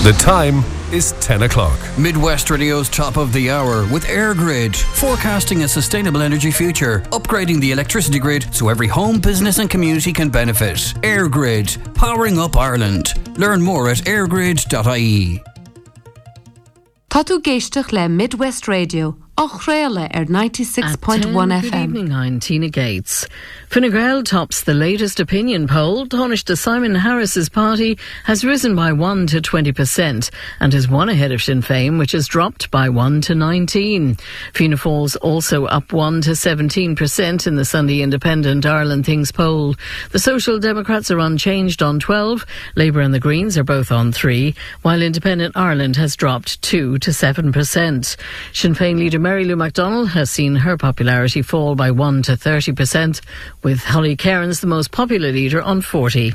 The time is 10 o'clock. Midwest Radio's top of the hour with EirGrid, forecasting a sustainable energy future, upgrading the electricity grid so every home, business and community can benefit. EirGrid, powering up Ireland. Learn more at airgrid.ie. Tá tú géisteach le Midwest Radio, Ochréile 96.1 FM. Good evening, I'm Tina Gates. Fine Gael tops the latest opinion poll. Taoiseach Simon Harris's party has risen by 1 to 20% and has won ahead of Sinn Féin, which has dropped by 1 to 19. Fianna Fáil's also up 1 to 17% in the Sunday Independent Ireland Things poll. The Social Democrats are unchanged on 12. Labour and the Greens are both on 3, while Independent Ireland has dropped 2 to 7%. Sinn Féin leader Mary Lou McDonald has seen her popularity fall by 1 to 30%, with Holly Cairns the most popular leader on 40.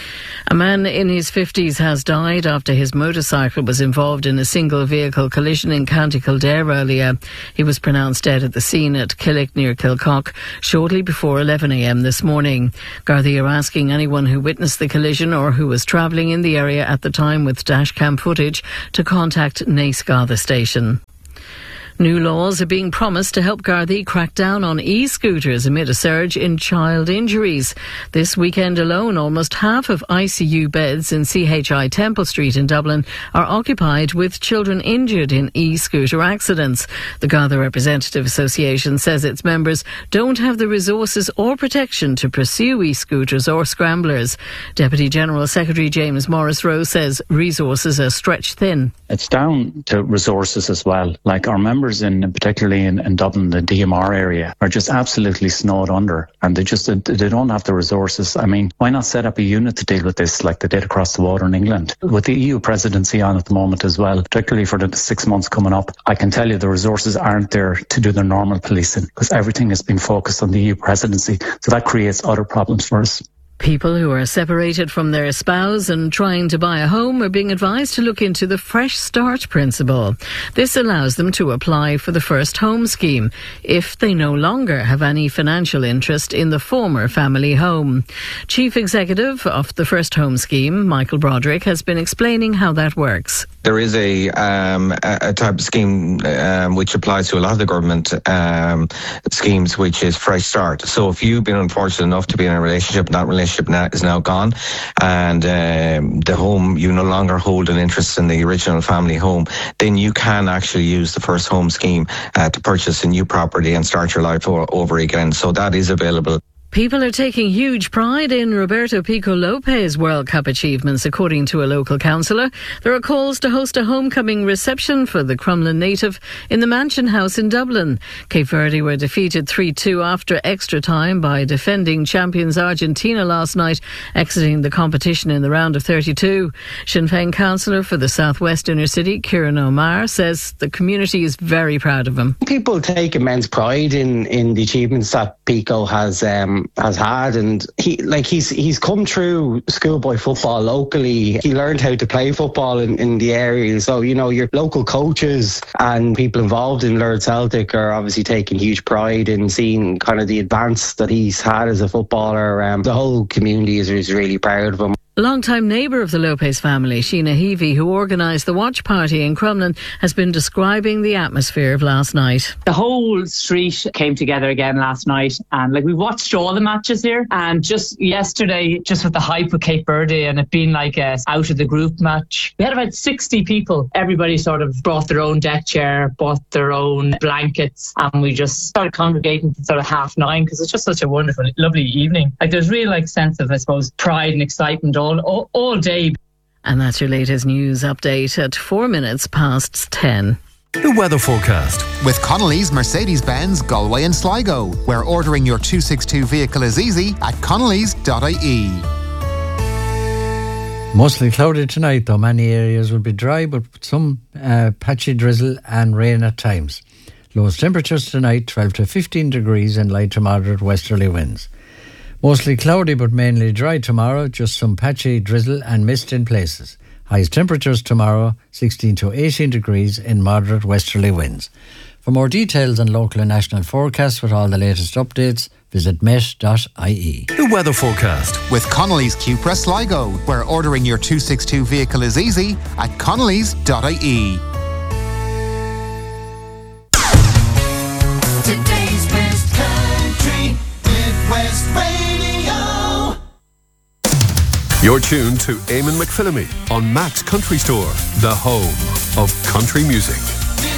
A man in his 50s has died after his motorcycle was involved in a single vehicle collision in County Kildare earlier. He was pronounced dead at the scene at Killick near Kilcock shortly before 11 a.m. this morning. Gardaí are asking anyone who witnessed the collision or who was travelling in the area at the time with dashcam footage to contact Naas Garda station. New laws are being promised to help Gardaí crack down on e-scooters amid a surge in child injuries. This weekend alone, almost half of ICU beds in CHI Temple Street in Dublin are occupied with children injured in e-scooter accidents. The Garda Representative Association says its members don't have the resources or protection to pursue e-scooters or scramblers. Deputy General Secretary James Morris-Rowe says resources are stretched thin. It's down to resources as well. Like our members particularly in Dublin, the DMR area, are just absolutely snowed under, and they don't have the resources. I mean, why not set up a unit to deal with this like they did across the water in England? With the EU presidency on at the moment as well, particularly for the 6 months coming up, I can tell you the resources aren't there to do their normal policing because everything has been focused on the EU presidency. So that creates other problems for us. People who are separated from their spouse and trying to buy a home are being advised to look into the Fresh Start principle. This allows them to apply for the First Home scheme if they no longer have any financial interest in the former family home. Chief Executive of the First Home scheme, Michael Broderick, has been explaining how that works. There is a type of scheme which applies to a lot of the government schemes, which is Fresh Start. So if you've been unfortunate enough to be in a relationship, that relationship is now gone, and the home, you no longer hold an interest in the original family home, then you can actually use the First Home scheme to purchase a new property and start your life over again. So that is available. People are taking huge pride in Roberto Pico Lopez World Cup achievements, according to a local councillor. There are calls to host a homecoming reception for the Crumlin native in the Mansion House in Dublin. Cape Verde were defeated 3-2 after extra time by defending champions Argentina last night, exiting the competition in the round of 32. Sinn Féin councillor for the Southwest Inner City, Kieran O'Meara, says the community is very proud of him. People take immense pride in the achievements that Pico has had, and he's come through schoolboy football locally. He learned how to play football in the area. So, you know, your local coaches and people involved in Lord Celtic are obviously taking huge pride in seeing kind of the advance that he's had as a footballer. The whole community is really proud of him. Long-time neighbour of the Lopez family, Sheena Heavey, who organised the watch party in Crumlin, has been describing the atmosphere of last night. The whole street came together again last night, and we watched all the matches here, and just yesterday, just with the hype of Cape Verde and it being like a out of the group match, we had about 60 people. Everybody sort of brought their own deck chair, bought their own blankets, and we just started congregating at sort of 9:30 because it's just such a wonderful, lovely evening. There's real sense of, I suppose, pride and excitement all day. And that's your latest news update at 4 minutes past 10. The weather forecast. With Connolly's Mercedes-Benz Galway and Sligo, where ordering your 262 vehicle is easy at connellys.ie. Mostly cloudy tonight, though many areas will be dry, but some patchy drizzle and rain at times. Lowest temperatures tonight 12 to 15 degrees and light to moderate westerly winds. Mostly cloudy but mainly dry tomorrow, just some patchy drizzle and mist in places. Highest temperatures tomorrow 16 to 18 degrees in moderate westerly winds. For more details on local and national forecasts with all the latest updates, Visit met.ie. The weather forecast. With Connolly's Cupra Sligo, where ordering your 262 vehicle is easy at connellys.ie. Today's best country, Midwest Radio. You're tuned to Eamon McPhillamy on Mac's Country Store, the home of country music.